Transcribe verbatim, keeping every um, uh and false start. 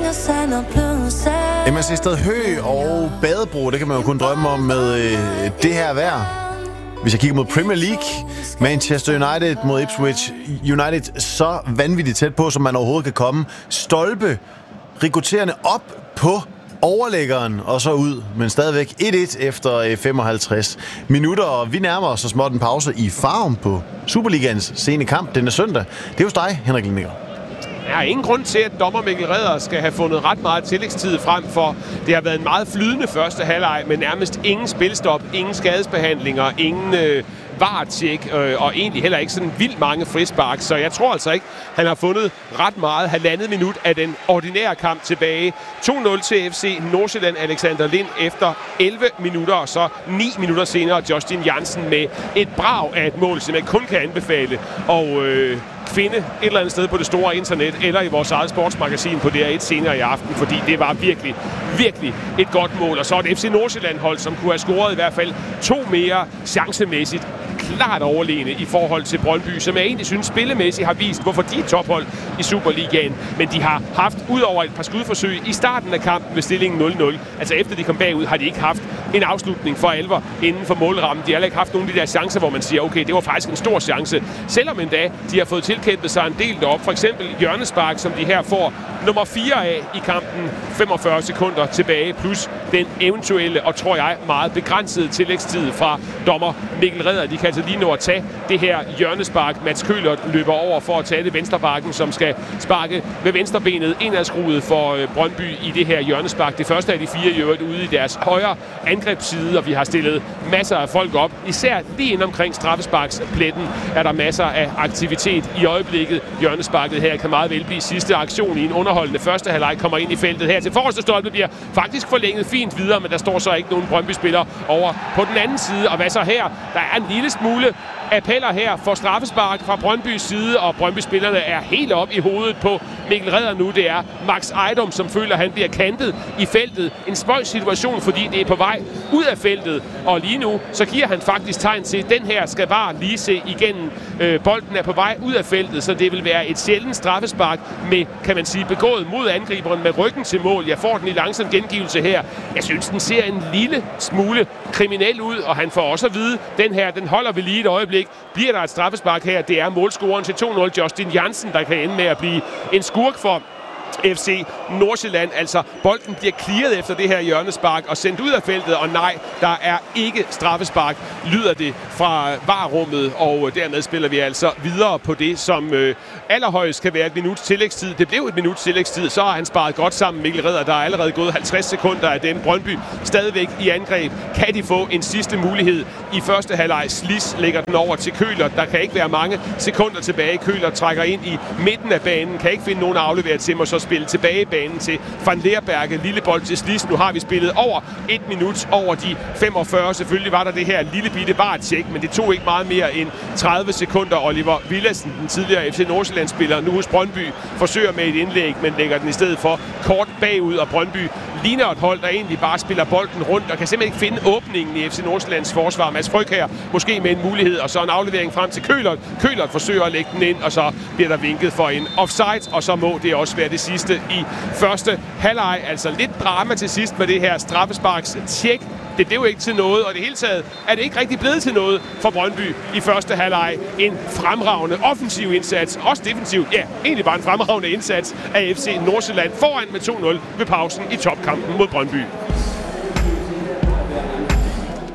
M S C Sted Hø og Badebro, det kan man jo kun drømme om med øh, det her vejr. Hvis jeg kigger mod Premier League, Manchester United mod Ipswich United, så vanvittigt tæt på, som man overhovedet kan komme. Stolpe, rekrutterende op på overlæggeren og så ud, men stadigvæk et et efter femoghalvtreds minutter, og vi nærmer os så småt en pause i Farum på Superligaens sene kamp denne søndag. Det er hos dig, Henrik Lindegger. Der er ingen grund til, at dommer Mikkel Redder skal have fundet ret meget tillægstid frem for. Det har været en meget flydende første halvleg, med nærmest ingen spilstop, ingen skadesbehandlinger, ingen øh, var-tjek, øh, og egentlig heller ikke sådan vildt mange frispark. Så jeg tror altså ikke, han har fundet ret meget halvandet minut af den ordinære kamp tilbage. to nul til F C Nordsjælland, Alexander Lind efter elleve minutter, og så ni minutter senere Justin Jansen med et brag af et mål, som jeg kun kan anbefale. Og øh, finde et eller andet sted på det store internet, eller i vores eget sportsmagasin på D R et senere i aften, fordi det var virkelig, virkelig et godt mål. Og så et F C Nordsjælland-hold, som kunne have scoret i hvert fald to mere chancemæssigt klart overlegne i forhold til Brøndby, som jeg egentlig synes spillemæssigt har vist, hvorfor de er tophold i Superligaen. Men de har haft, ud over et par skudforsøg i starten af kampen ved stillingen nul nul, altså efter de kom bagud, har de ikke haft en afslutning for alvor inden for målrammen. De har heller ikke haft nogle af de der chancer, hvor man siger, okay, det var faktisk en stor chance. Selvom endda de har fået tilkæmpet sig en del derop. For eksempel hjørnespark, som de her får nummer fire af i kampen, femogfyrre sekunder tilbage, plus den eventuelle og, tror jeg, meget begrænsede tillægstid fra dommer Mikkel Redder. De kan altså lige nå at tage det her hjørnespark. Mats Køhlert løber over for at tage det venstrebakken, som skal sparke med venstrebenet indadskruet for Brøndby i det her hjørnespark. Det første af de fire i øvrigt ude i deres højre angrebsside, og vi har stillet masser af folk op. Især lige inde omkring straffesparkspletten er der masser af aktivitet i øjeblikket. Hjørnesparket her kan meget vel blive sidste aktion i en underholdende første halvleg, kommer ind i feltet her til forreste stolpe, bliver faktisk forlænget fint videre, men der står så ikke nogen Brøndby-spiller over på den anden side. Og hvad så her? Der er en lille smule appeller her for straffespark fra Brøndbys side, og Brøndby-spillerne er helt op i hovedet på Mikkel Redder nu. Det er Max Ejdom, som føler, at han bliver kantet i feltet. En spøjs situation, fordi det er på vej ud af feltet, og lige nu så giver han faktisk tegn til, at den her skal bare lige se igennem. Øh, bolden er på vej ud af feltet, så det vil være et sjældent straffespark med, kan man sige, begået mod angriberen med ryggen til mål. Jeg får den i langsom gengivelse her. Jeg synes, den ser en lille smule kriminel ud, og han får også at vide, den her, den holder vi lige et øjeblik. Bliver der et straffespark her? Det er målscoren til to nul, Justin Jansen, der kan ende med at blive en skurk for F C Nordsjælland. Altså, bolden bliver clearet efter det her hjørnespark og sendt ud af feltet, og nej, der er ikke straffespark, lyder det fra varrummet, og dermed spiller vi altså videre på det, som øh, allerhøjst kan være et minuts tillægstid. Det blev et minuts tillægstid, så har han sparet godt sammen, Mikkel Redder. Der er allerede gået halvtreds sekunder af dem. Brøndby stadigvæk i angreb. Kan de få en sidste mulighed i første halvleg? Slis lægger den over til Køhlert. Der kan ikke være mange sekunder tilbage. Køhlert trækker ind i midten af banen, kan ikke finde nogen at aflevere til, og så spille tilbage i banen til Van Leerberge. Lille bold til Slis. Nu har vi spillet over et minut over de femogfyrre. Selvfølgelig var der det her lille bitte bare-tjek, men det tog ikke meget mere end tredive sekunder. Oliver Villadsen, den tidligere F C Nordsjælland-spiller, nu hos Brøndby, forsøger med et indlæg, men lægger den i stedet for kort bagud, og Brøndby ligner et hold, der egentlig bare spiller bolden rundt og kan simpelthen ikke finde åbningen i F C Nordsjællands forsvar. Mads Fryg her måske med en mulighed, og så en aflevering frem til Køhlert. Køhlert forsøger at lægge den ind, og så bliver der vinket for en offside, og så må det også være det sidste i første halvleg. Altså lidt drama til sidst med det her straffesparks tjek. Det blev ikke til noget, og det hele taget er det ikke rigtig blevet til noget for Brøndby i første halvleg. En fremragende offensiv indsats, også defensivt, ja, egentlig bare en fremragende indsats af F C Nordsjælland foran med to nul ved pausen i topkampen mod Brøndby.